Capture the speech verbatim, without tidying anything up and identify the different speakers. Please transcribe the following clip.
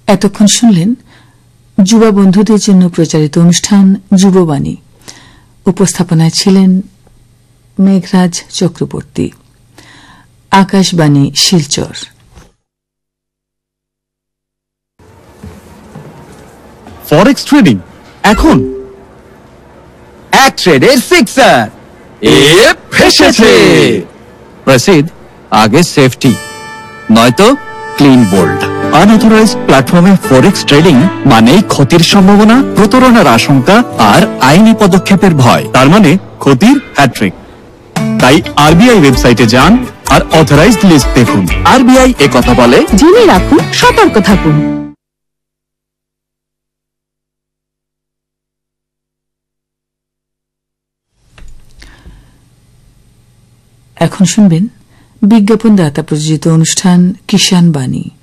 Speaker 1: এতক্ষণ শুনলেন যুবা বন্ধুদের জন্য প্রচারিত অনুষ্ঠান যুববাণী। উপস্থাপনায় ছিলেন মেঘরাজ চক্রবর্তী। আকাশবাণী শিলচর।
Speaker 2: ফরেক্স ট্রেডিং এখন এক ট্রেডের সিক্সার এ ফেসেছে। প্রসিদ্ধ আগে সেফটি নয়তো ক্লিন বোল্ড। আনঅথরাইজড প্ল্যাটফর্মে ফরেক্স ট্রেডিং মানেই ক্ষতির সম্ভাবনা, প্রতারণার আশঙ্কা আর আইনি পদক্ষেপের ভয়। তার মানে ক্ষতির হ্যাট্রিক। তাই আরবিআই ওয়েবসাইটে যান আর অথরাইজড লিস্ট দেখুন। আরবিআই এ কথা বলে,
Speaker 3: জেনে রাখুন, সতর্ক থাকুন।
Speaker 1: এখন শুনবেন বিজ্ঞাপন দাতা প্রযোজিত অনুষ্ঠান কিষাণ বাণী।